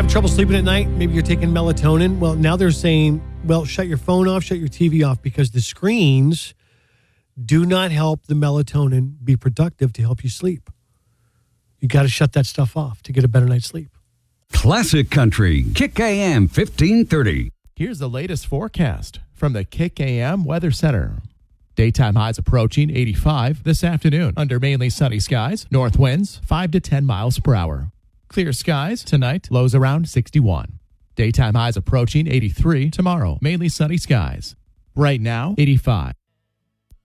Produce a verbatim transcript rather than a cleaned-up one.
have trouble sleeping at night? Maybe you're taking melatonin. Well, now they're saying, well, shut your phone off, shut your T V off, because the screens do not help the melatonin be productive to help you sleep. You got to shut that stuff off to get a better night's sleep. Classic Country, Kick A M fifteen thirty. Here's the latest forecast from the Kick A M Weather Center. Daytime highs approaching eighty-five this afternoon under mainly sunny skies. North winds five to ten miles per hour. Clear skies tonight, lows around sixty-one. Daytime highs approaching eighty-three tomorrow, mainly sunny skies. Right now, eighty-five.